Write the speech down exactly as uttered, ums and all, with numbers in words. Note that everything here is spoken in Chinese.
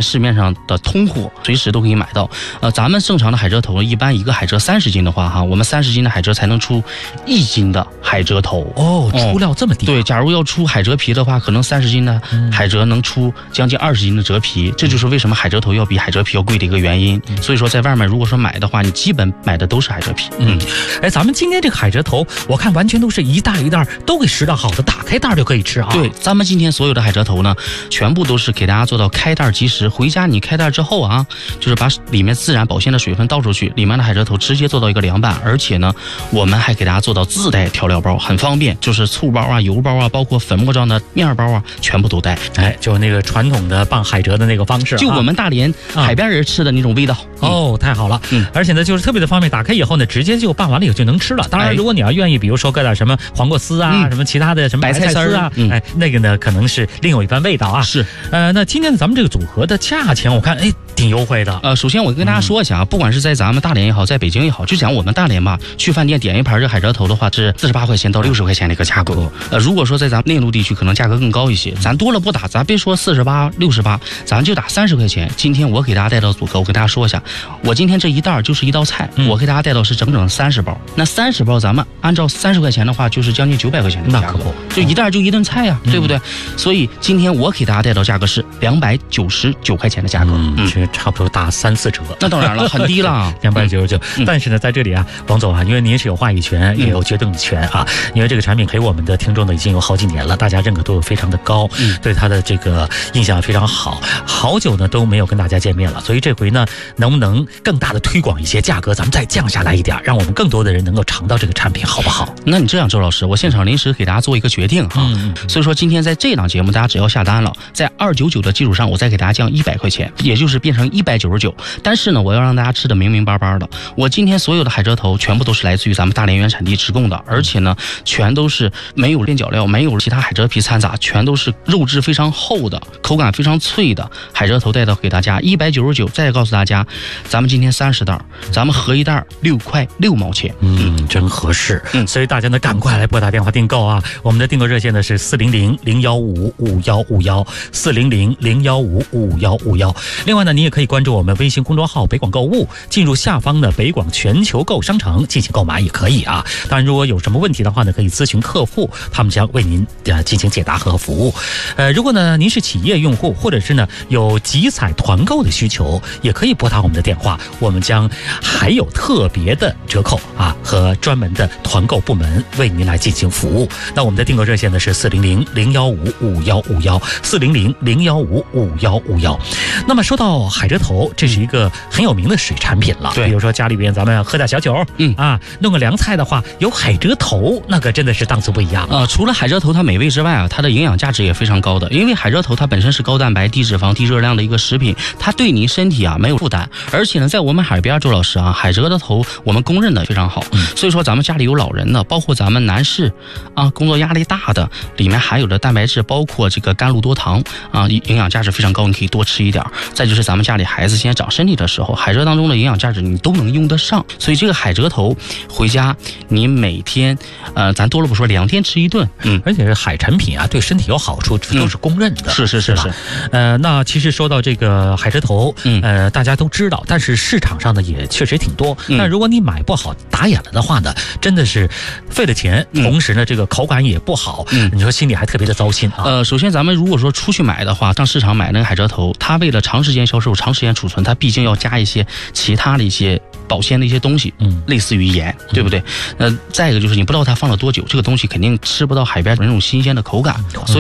市面上的通货，随时都可以买到。呃，咱们正常的海蜇头，一般一个海蜇三十斤的话，哈，我们三十斤的海蜇才能出一斤的海蜇头。 哦，出料这么低、啊哦？对，假如要出海蜇皮的话，可能三十斤的海蜇能出将近二十斤的蜇皮，这就是为什么海蜇头要比海蜇皮要贵的一个原因。所以说，在外面如果说买的话，你基本买的都是海蜇皮。 嗯，哎，咱们今天这个海蜇头，我看完全都是一袋一袋都给拾到好的，打开袋就可以吃啊。 对，咱们今天所有的海蜇头呢，全部都是给大家做到开袋即食。回家你开袋之后啊，就是把里面自然保鲜的水分倒出去，里面的海蜇头直接做到一个凉拌，而且呢，我们还给大家做到自带调料包，很方便，就是醋包啊、油包啊，包括粉末状的面包啊，全部都带。 哎，就那个传统的拌海蜇的那个方式、啊， 就我们大连海边人吃的那种味道。 啊、哦，太好了。嗯，而且呢，就是特别的方便，打开以后呢，直接就拌完了以后就能吃了。当然，如果你要愿意，比如说搁点什么黄瓜丝啊，嗯、什么其他的什么白菜丝啊，嗯、哎，那个呢可能是另有一番味道啊。 是， 呃，那今天呢，咱们这个组合的价钱，我看哎挺优惠的。 呃，首先我跟大家说一下啊，嗯、不管是在咱们大连也好，在北京也好，就讲我们大连吧，去饭店点一盘这海蜇头的话，是四十八块钱到六十块钱的一个价格。嗯、呃，如果说在咱们内陆地区，可能价格更高一些。咱多了不打，咱别说四十八、六十八，咱就打三十块钱。今天我给大家带到组合，我跟大家说一下，我今天这一袋就是一道菜，嗯、我给大家带到是整整三十包。那三十包咱们按照三十块钱的话，就是将近九百块钱的价格，就一袋就一顿菜呀、啊，嗯、对不对？所以今天我给大家带到价格是两百九十九块钱的价格， 嗯，这、嗯、差不多打三四折。 那当然了，很低了， 两百九十九。但是呢，在这里啊，王总啊，因为您是有话语权，也有决定权啊，嗯、因为这个产品陪我们的听众呢已经有好几年了，大家认可度非常的高，嗯、对它的这个印象非常好。好久呢都没有跟大家见面了，所以这回呢，能不能更大的推广一些价格，咱们再降下来一点，让我们更多的人能够尝到这个产品，好不好？ 那你这样，周老师，我现场临时给大家做一个决定啊，嗯、所以说今天在这档节目，大家只要下单了，在二九九的基础上，我再给大家降一百块钱，也就是变成一百九十九。但是呢，我要让大家吃的明明白白的。我今天所有的海蜇头全部都是来自于咱们大连原产地直供的，而且呢，全都是没有边角料，没有其他海蜇皮掺杂，全都是肉质非常厚的，口感非常脆的海蜇头带到给大家一百九十九。再告诉大家，咱们今天三十袋，咱们合一袋六块六毛钱， 嗯，真合适。嗯，所以大家呢赶快来拨打电话订购啊！我们的订购热线呢是四零零零幺五五幺五幺四零零零幺五五幺五幺。另外呢，你也可以关注我们微信公众号北广购物，进入下方的北广全球购商城进行购买也可以啊。当然，如果有什么问题的话呢，可以咨询客户，他们将为您呃进行解答和服务。呃，如果呢您是企业用户，或者是呢有集采团购的需求，也可以拨打我们的电话，我们将还有特别的折扣啊和专门的团购部门为您来进行服务。那我们的订购热线呢是四零零零幺五五幺五幺四零零零幺五五幺五幺。那么说到海蜇头，这是一个很有名的水产品了。 对， 比如说家里边咱们喝点小酒，嗯啊，弄个凉菜的话，有海蜇头，那个真的是档次不一样。 呃，除了海蜇头它美味之外啊，它的营养价值也非常高的。因为海蜇头它本身是高蛋白、低脂肪、低热量的一个食品，它对你身体啊没有负担。而且呢，在我们海边，周老师啊，海蜇的头我们公认的非常好。嗯、所以说咱们家里有老人的，包括咱们男士啊，工作压力大的，里面含有的蛋白质，包括这个甘露多糖啊，营养价值非常高，你可以多吃一点。再就是咱们家里孩子现在长身体的时候，海蜇当中的营养价值你都能用得上。所以这个海蜇头回家，你每天呃，咱多了不说，两天吃一顿。 嗯，而且是海产品啊，对身体有好处，这都是公认的。 嗯、是是是是。 呃，那其实说到这个海蜇头，嗯，呃，大家都知道，但是市场上呢也确实挺多。嗯、那如果你买不好、打眼了的话呢，真的是费了钱，同时呢，这个口感也不好，嗯，你说心里还特别的糟心啊。 呃，首先咱们如果说出去买的话，上市场买那个海蜇头，它为了长时间销售、长时间储存，它毕竟要加一些其他的一些保鲜的一些东西，嗯，类似于盐，对不对？呃，再一个就是你不知道它放了多久，这个东西肯定吃不到海边那种新鲜的口感，所以。